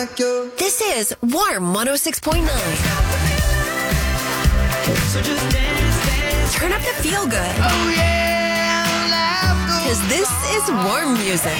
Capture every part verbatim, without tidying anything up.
like you. This is Warm one oh six point nine. So just dance, dance. Turn up the feel good. Oh yeah, Because this is warm music.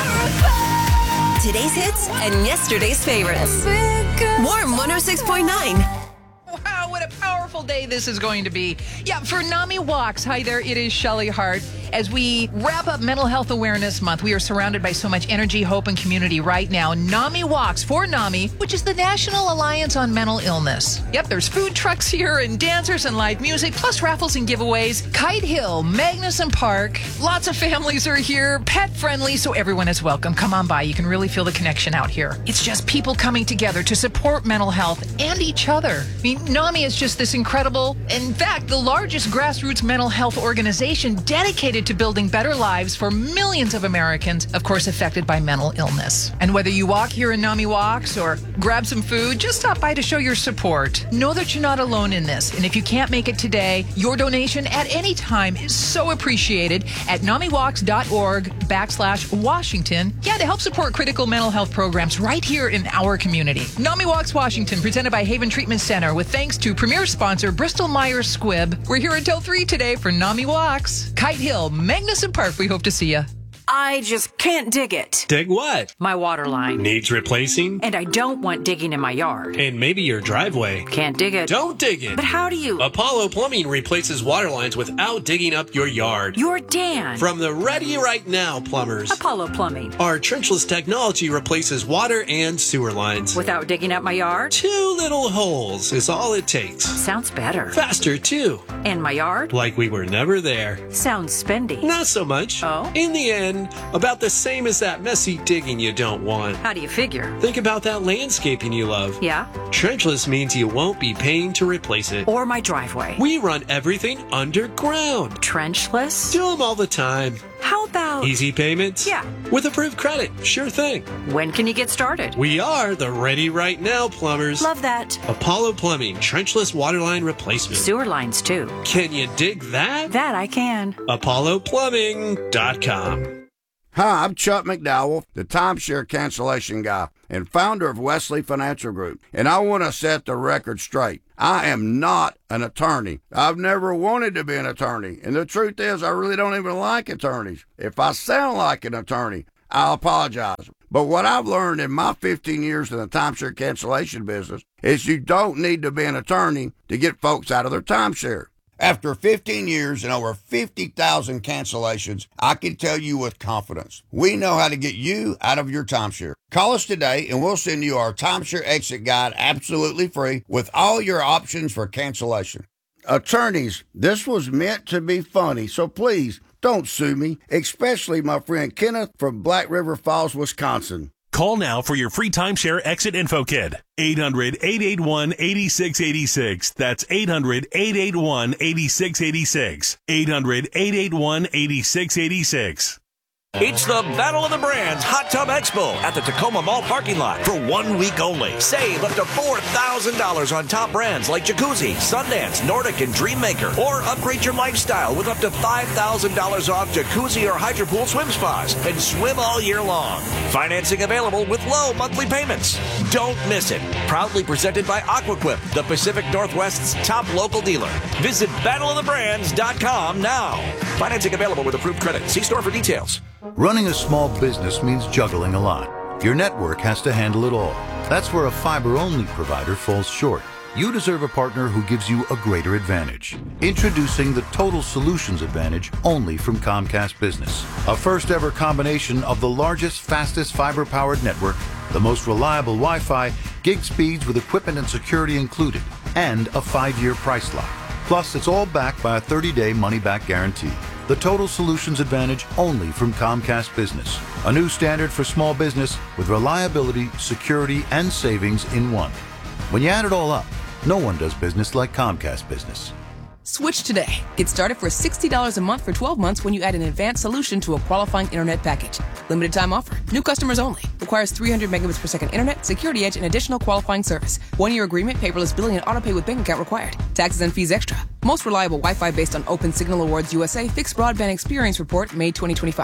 Today's hits and yesterday's favorites. Warm one oh six point nine. Wow, what a powerful day this is going to be. Yeah, for NAMI Walks. Hi there, it is Shelley Hart. As we wrap up Mental Health Awareness Month, we are surrounded by so much energy, hope, and community right now. NAMI Walks for NAMI, which is the National Alliance on Mental Illness. Yep, there's food trucks here and dancers and live music, plus raffles and giveaways. Kite Hill, Magnuson Park, lots of families are here, pet friendly, so everyone is welcome. Come on by. You can really feel the connection out here. It's just people coming together to support mental health and each other. I mean, NAMI is just this incredible, in fact, the largest grassroots mental health organization dedicated to building better lives for millions of Americans, of course, affected by mental illness. And whether you walk here in NAMI Walks or grab some food, just stop by to show your support. Know that you're not alone in this. And if you can't make it today, your donation at any time is so appreciated at namiwalks.org backslash Washington. Yeah, to help support critical mental health programs right here in our community. NAMI Walks Washington, presented by Haven Treatment Center, with thanks to premier sponsor Bristol Myers Squibb. We're here until three today for NAMI Walks. Kite Hill, Magnuson Park, we hope to see you. I just can't dig it. Dig what? My water line. Needs replacing? And I don't want digging in my yard. And maybe your driveway. Can't dig it. Don't dig it. But how do you? Apollo Plumbing replaces water lines without digging up your yard. You're Dan. From the Ready Right Now plumbers. Apollo Plumbing. Our trenchless technology replaces water and sewer lines. Without digging up my yard? Two little holes is all it takes. Sounds better. Faster, too. And my yard? Like we were never there. Sounds spendy. Not so much. Oh? In the end, about the same as that messy digging you don't want. How do you figure? Think about that landscaping you love. Yeah? Trenchless means you won't be paying to replace it. Or my driveway. We run everything underground. Trenchless? Do them all the time. How about... Easy payments? Yeah. With approved credit. Sure thing. When can you get started? We are the Ready Right Now plumbers. Love that. Apollo Plumbing, trenchless waterline replacement. Sewer lines, too. Can you dig that? That I can. apollo plumbing dot com. Hi, I'm Chuck McDowell, the timeshare cancellation guy and founder of Wesley Financial Group, and I want to set the record straight. I am not an attorney. I've never wanted to be an attorney, and the truth is I really don't even like attorneys. If I sound like an attorney, I'll apologize. But what I've learned in my fifteen years in the timeshare cancellation business is you don't need to be an attorney to get folks out of their timeshare. After fifteen years and over fifty thousand cancellations, I can tell you with confidence, we know how to get you out of your timeshare. Call us today and we'll send you our timeshare exit guide absolutely free with all your options for cancellation. Attorneys, this was meant to be funny, so please don't sue me, especially my friend Kenneth from Black River Falls, Wisconsin. Call now for your free timeshare exit info kit. eight hundred, eight eight one, eight six eight six. That's eight hundred, eight eight one, eight six eight six. eight hundred, eight eight one, eight six eight six. It's the Battle of the Brands Hot Tub Expo at the Tacoma Mall parking lot for one week only. Save up to four thousand dollars on top brands like Jacuzzi, Sundance, Nordic, and Dreammaker. Or upgrade your lifestyle with up to five thousand dollars off Jacuzzi or Hydropool swim spas and swim all year long. Financing available with low monthly payments. Don't miss it. Proudly presented by Aquaquip, the Pacific Northwest's top local dealer. Visit battle of the brands dot com now. Financing available with approved credit. See store for details. Running a small business means juggling a lot. Your network has to handle it all. That's where a fiber-only provider falls short. You deserve a partner who gives you a greater advantage. Introducing the Total Solutions Advantage only from Comcast Business. A first-ever combination of the largest, fastest fiber-powered network, the most reliable Wi-Fi, gig speeds with equipment and security included, and a five-year price lock. Plus, it's all backed by a thirty-day money-back guarantee. The Total Solutions Advantage only from Comcast Business. A new standard for small business with reliability, security, and savings in one. When you add it all up, no one does business like Comcast Business. Switch today. Get started for sixty dollars a month for twelve months when you add an advanced solution to a qualifying internet package. Limited time offer. New customers only. Requires three hundred megabits per second internet, security edge, and additional qualifying service. One-year agreement, paperless billing, and auto pay with bank account required. Taxes and fees extra. Most reliable Wi-Fi based on Open Signal Awards U S A Fixed Broadband Experience Report, May twenty twenty-five.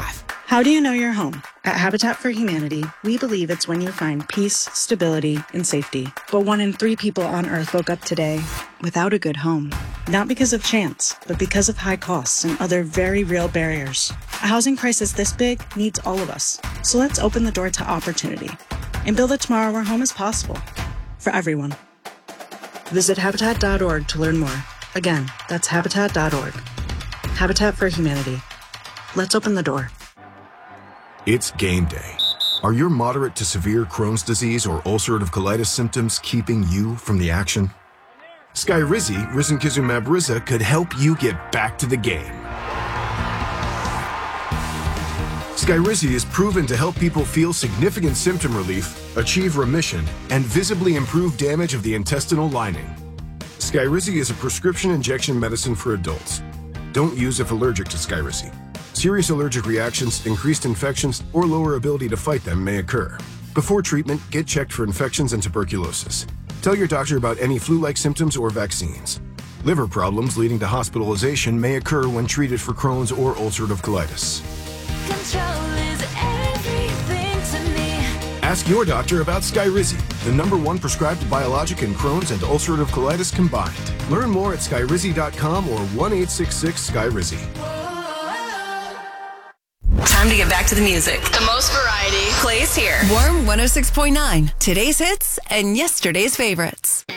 How do you know your home? At Habitat for Humanity, we believe it's when you find peace, stability, and safety. But one in three people on Earth woke up today without a good home. Not because of chance, but because of high costs and other very real barriers. A housing crisis this big needs all of us. So let's open the door to opportunity and build a tomorrow where home is possible for everyone. Visit Habitat dot org to learn more. Again, that's Habitat dot org. Habitat for Humanity. Let's open the door. It's game day. Are your moderate to severe Crohn's disease or ulcerative colitis symptoms keeping you from the action? Skyrizi, risankizumab Riza, could help you get back to the game. Skyrizi is proven to help people feel significant symptom relief, achieve remission, and visibly improve damage of the intestinal lining. Skyrizi is a prescription injection medicine for adults. Don't use if allergic to Skyrizi. Serious allergic reactions, increased infections, or lower ability to fight them may occur. Before treatment, get checked for infections and tuberculosis. Tell your doctor about any flu-like symptoms or vaccines. Liver problems leading to hospitalization may occur when treated for Crohn's or ulcerative colitis. Control is everything to me. Ask your doctor about Skyrizi, the number one prescribed biologic in Crohn's and ulcerative colitis combined. Learn more at skyrizi dot com or one eight six six Skyrizi. Time to get back to the music. The most variety plays here. Warm one oh six point nine. Today's hits and yesterday's favorites.